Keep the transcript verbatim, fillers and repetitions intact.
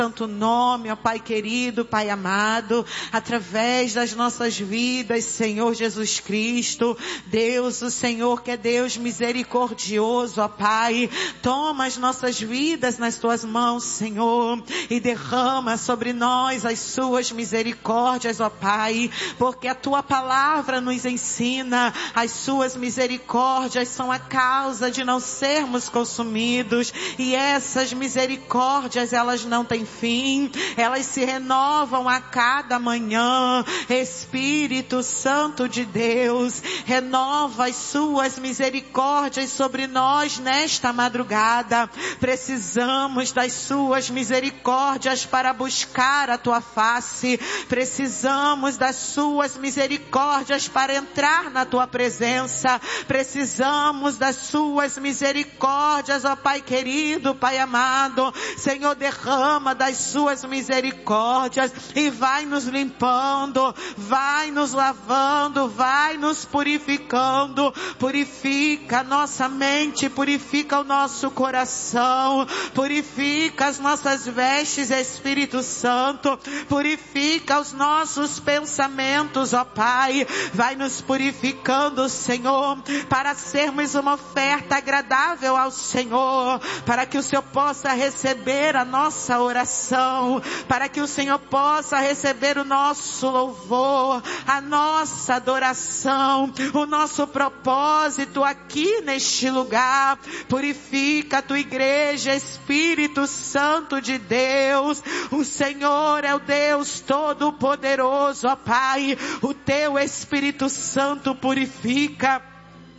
santo nome, ó Pai querido, Pai amado, através das nossas vidas, Senhor Jesus Cristo, Deus, o Senhor que é Deus misericordioso, ó Pai, toma as nossas vidas nas tuas mãos, Senhor, e derrama sobre nós as suas misericórdias, ó Pai, porque a tua palavra nos ensina, as suas misericórdias são a causa de não sermos consumidos, e essas misericórdias, elas não têm fim, elas se renovam a cada manhã. Espírito Santo de Deus, renova as suas misericórdias sobre nós nesta madrugada. Precisamos das suas misericórdias para buscar a tua face, precisamos das suas misericórdias para entrar na tua presença, precisamos das suas misericórdias, ó Pai querido, Pai amado. Senhor, derrama das suas misericórdias e vai nos limpando, vai nos lavando, vai nos purificando. Purifica a nossa mente, purifica o nosso coração, purifica as nossas vestes, Espírito Santo, purifica os nossos pensamentos, ó Pai. Vai nos purificando, Senhor, para sermos uma oferta agradável ao Senhor, para que o Senhor possa receber a nossa oração, para que o Senhor possa receber o nosso louvor, a nossa adoração, o nosso propósito aqui neste lugar. Purifica a tua igreja, Espírito Santo de Deus. O Senhor é o Deus Todo-Poderoso, ó Pai. O teu Espírito Santo purifica.